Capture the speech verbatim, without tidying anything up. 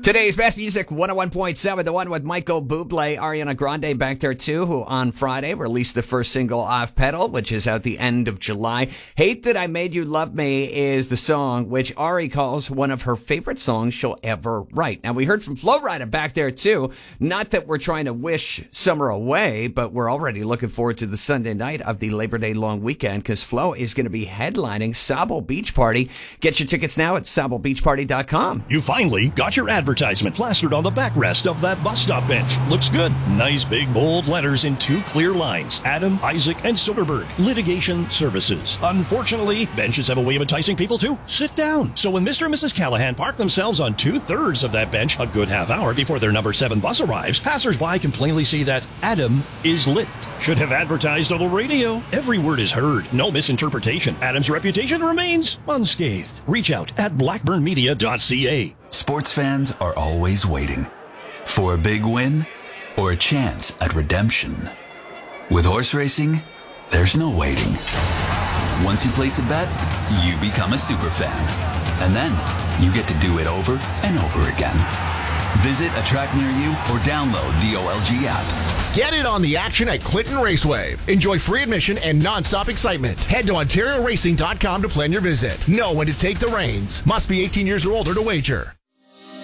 Today's best music, one oh one point seven, the one with Michael Bublé, Ariana Grande back there too, who on Friday released the first single, Off Pedal, which is out the end of July. Hate That I Made You Love Me is the song which Ari calls one of her favorite songs she'll ever write. Now, we heard from Flo Rida back there too. Not that we're trying to wish summer away, but we're already looking forward to the Sunday night of the Labor Day long weekend because Flo is going to be headlining Sabo Beach Party. Get your tickets now at sabo beach party dot com. You finally got your advertisement plastered on the backrest of that bus stop bench. Looks good. Nice big bold letters in two clear lines. Adam, Isaac, and Soderberg. Litigation Services. Unfortunately, benches have a way of enticing people to sit down. So when Mister and Missus Callahan park themselves on two-thirds of that bench a good half hour before their number seven bus arrives, passers-by can plainly see that Adam is lit. Should have advertised on the radio. Every word is heard. No misinterpretation. Adam's reputation remains unscathed. Reach out at blackburn media dot c a. Sports fans are always waiting for a big win or a chance at redemption. With horse racing, there's no waiting. Once you place a bet, you become a super fan. And then you get to do it over and over again. Visit a track near you or download the O L G app. Get in on the action at Clinton Raceway. Enjoy free admission and non-stop excitement. Head to ontario racing dot com to plan your visit. Know when to take the reins. Must be eighteen years or older to wager.